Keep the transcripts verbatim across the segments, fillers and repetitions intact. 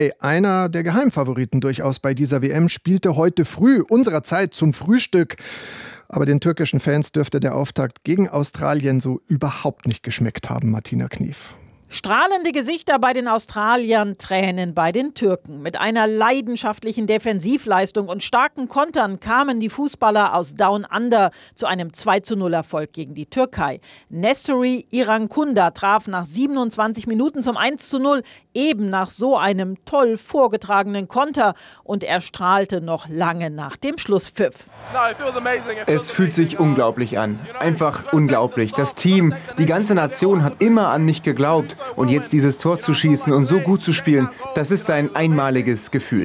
Einer der Geheimfavoriten durchaus bei dieser W M, spielte heute früh unserer Zeit zum Frühstück. Aber den türkischen Fans dürfte der Auftakt gegen Australien so überhaupt nicht geschmeckt haben, Martina Knief. Strahlende Gesichter bei den Australiern, Tränen bei den Türken. Mit einer leidenschaftlichen Defensivleistung und starken Kontern kamen die Fußballer aus Down Under zu einem zwei zu null Erfolg gegen die Türkei. Nestori Irankunda traf nach siebenundzwanzig Minuten zum eins zu null, eben nach so einem toll vorgetragenen Konter. Und er strahlte noch lange nach dem Schlusspfiff. Es fühlt sich unglaublich an. Einfach unglaublich. Das Team, die ganze Nation hat immer an mich geglaubt. Und jetzt dieses Tor zu schießen und so gut zu spielen, das ist ein einmaliges Gefühl.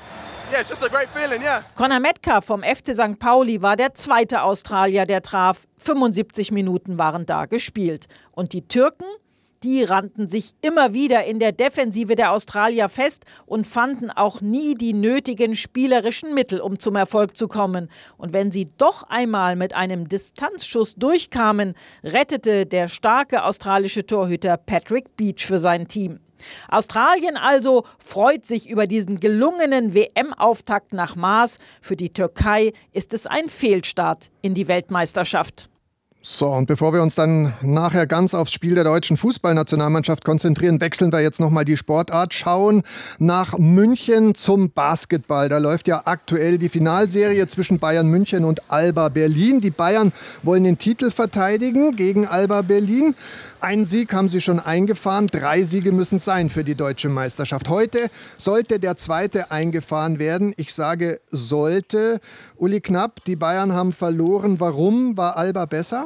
Conor Metcalfe vom F C Sankt Pauli war der zweite Australier, der traf. fünfundsiebzig Minuten waren da gespielt. Und die Türken? Die rannten sich immer wieder in der Defensive der Australier fest und fanden auch nie die nötigen spielerischen Mittel, um zum Erfolg zu kommen. Und wenn sie doch einmal mit einem Distanzschuss durchkamen, rettete der starke australische Torhüter Patrick Beach für sein Team. Australien also freut sich über diesen gelungenen W M-Auftakt nach Maß. Für die Türkei ist es ein Fehlstart in die Weltmeisterschaft. So, und bevor wir uns dann nachher ganz aufs Spiel der deutschen Fußballnationalmannschaft konzentrieren, wechseln wir jetzt nochmal die Sportart, schauen nach München zum Basketball. Da läuft ja aktuell die Finalserie zwischen Bayern München und Alba Berlin. Die Bayern wollen den Titel verteidigen gegen Alba Berlin. Einen Sieg haben sie schon eingefahren, drei Siege müssen es sein für die deutsche Meisterschaft. Heute sollte der zweite eingefahren werden. Ich sage sollte. Uli Knapp, die Bayern haben verloren. Warum? War Alba besser?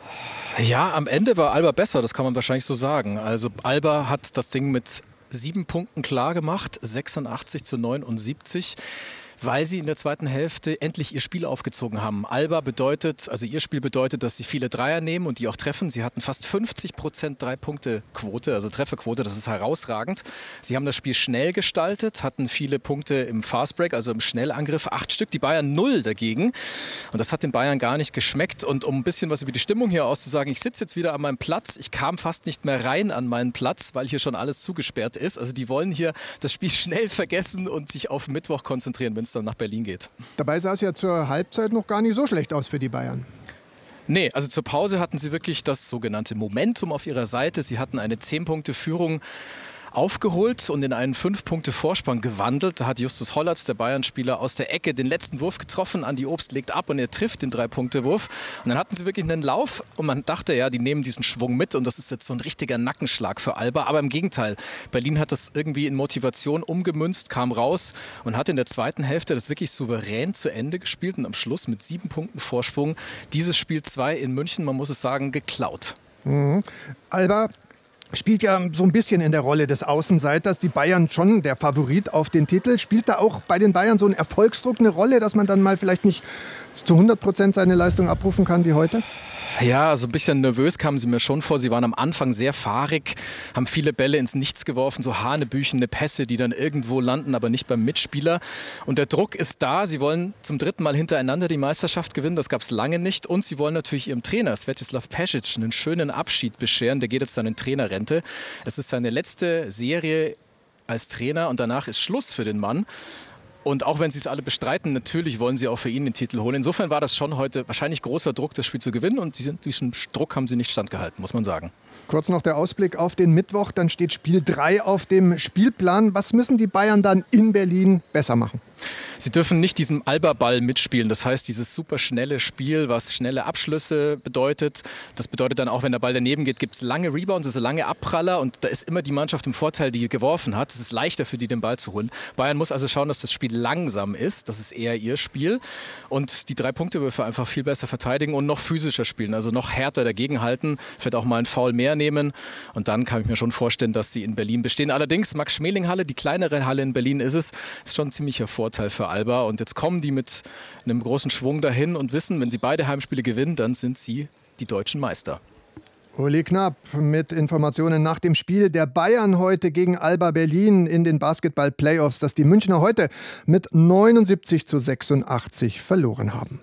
Ja, am Ende war Alba besser, das kann man wahrscheinlich so sagen. Also Alba hat das Ding mit sieben Punkten klar gemacht, sechsundachtzig zu neunundsiebzig. Weil sie in der zweiten Hälfte endlich ihr Spiel aufgezogen haben. Alba bedeutet, also ihr Spiel bedeutet, dass sie viele Dreier nehmen und die auch treffen. Sie hatten fast fünfzig Prozent Drei-Punkte-Quote, also Trefferquote, das ist herausragend. Sie haben das Spiel schnell gestaltet, hatten viele Punkte im Fastbreak, also im Schnellangriff, acht Stück. Die Bayern null dagegen und das hat den Bayern gar nicht geschmeckt. Und um ein bisschen was über die Stimmung hier auszusagen, ich sitze jetzt wieder an meinem Platz. Ich kam fast nicht mehr rein an meinen Platz, weil hier schon alles zugesperrt ist. Also die wollen hier das Spiel schnell vergessen und sich auf Mittwoch konzentrieren, wenn es dann nach Berlin geht. Dabei sah es ja zur Halbzeit noch gar nicht so schlecht aus für die Bayern. Nee, also zur Pause hatten sie wirklich das sogenannte Momentum auf ihrer Seite. Sie hatten eine zehn-Punkte-Führung aufgeholt und in einen fünf-Punkte-Vorsprung gewandelt. Da hat Justus Hollatz, der Bayern-Spieler, aus der Ecke den letzten Wurf getroffen. Andi Obst legt ab und er trifft den Drei-Punkte-Wurf. Und dann hatten sie wirklich einen Lauf und man dachte, ja, die nehmen diesen Schwung mit und das ist jetzt so ein richtiger Nackenschlag für Alba. Aber im Gegenteil, Berlin hat das irgendwie in Motivation umgemünzt, kam raus und hat in der zweiten Hälfte das wirklich souverän zu Ende gespielt und am Schluss mit sieben Punkten Vorsprung dieses Spiel zwei in München, man muss es sagen, geklaut. Mhm. Alba spielt ja so ein bisschen in der Rolle des Außenseiters. Die Bayern schon der Favorit auf den Titel. Spielt da auch bei den Bayern so ein Erfolgsdruck eine Rolle, dass man dann mal vielleicht nicht zu hundert Prozent seine Leistung abrufen kann wie heute? Ja, so ein bisschen nervös kamen sie mir schon vor. Sie waren am Anfang sehr fahrig, haben viele Bälle ins Nichts geworfen, so hanebüchene Pässe, die dann irgendwo landen, aber nicht beim Mitspieler. Und der Druck ist da. Sie wollen zum dritten Mal hintereinander die Meisterschaft gewinnen. Das gab es lange nicht. Und sie wollen natürlich ihrem Trainer, Svetislav Pesic, einen schönen Abschied bescheren. Der geht jetzt dann in Trainerrente. Es ist seine letzte Serie als Trainer und danach ist Schluss für den Mann. Und auch wenn sie es alle bestreiten, natürlich wollen sie auch für ihn den Titel holen. Insofern war das schon heute wahrscheinlich großer Druck, das Spiel zu gewinnen. Und diesen Druck haben sie nicht standgehalten, muss man sagen. Kurz noch der Ausblick auf den Mittwoch. Dann steht Spiel drei auf dem Spielplan. Was müssen die Bayern dann in Berlin besser machen? Sie dürfen nicht diesen Alba-Ball mitspielen. Das heißt, dieses super schnelle Spiel, was schnelle Abschlüsse bedeutet. Das bedeutet dann auch, wenn der Ball daneben geht, gibt es lange Rebounds, also lange Abpraller. Und da ist immer die Mannschaft im Vorteil, die geworfen hat. Es ist leichter für die, den Ball zu holen. Bayern muss also schauen, dass das Spiel langsam ist. Das ist eher ihr Spiel. Und die drei Punktewürfe einfach viel besser verteidigen und noch physischer spielen. Also noch härter dagegenhalten. Vielleicht auch mal einen Foul mehr nehmen. Und dann kann ich mir schon vorstellen, dass sie in Berlin bestehen. Allerdings, Max-Schmeling-Halle, die kleinere Halle in Berlin ist es, ist schon ein ziemlicher Vorteil für Alba. Und jetzt kommen die mit einem großen Schwung dahin und wissen, wenn sie beide Heimspiele gewinnen, dann sind sie die deutschen Meister. Uli Knapp mit Informationen nach dem Spiel der Bayern heute gegen Alba Berlin in den Basketball-Playoffs, das die Münchner heute mit neunundsiebzig zu sechsundachtzig verloren haben.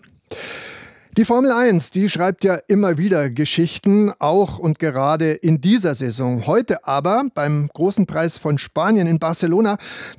Die Formel eins, die schreibt ja immer wieder Geschichten, auch und gerade in dieser Saison. Heute aber beim Großen Preis von Spanien in Barcelona,